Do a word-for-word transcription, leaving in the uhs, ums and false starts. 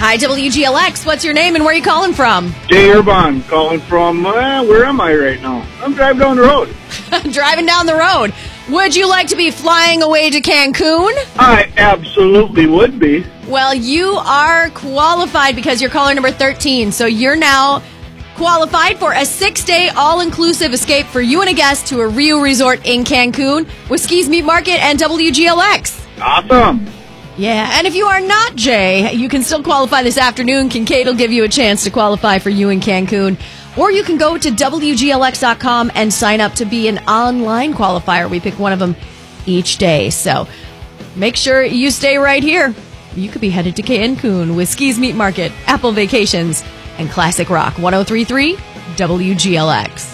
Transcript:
Hi, W G L X. What's your name and where are you calling from? Jay Urban, calling from, uh, where am I right now? I'm driving down the road. Driving down the road. Would you like to be flying away to Cancun? I absolutely would be. Well, you are qualified because you're caller number thirteen. So you're now qualified for a six-day all-inclusive escape for you and a guest to a Rio resort in Cancun with Skis Meat Market and W G L X. Awesome. Yeah, and if you are not Jay, you can still qualify this afternoon. Kincaid will give you a chance to qualify for you in Cancun. Or you can go to W G L X dot com and sign up to be an online qualifier. We pick one of them each day. So make sure you stay right here. You could be headed to Cancun with Skis Meat Market, Apple Vacations, and Classic Rock one oh three point three W G L X.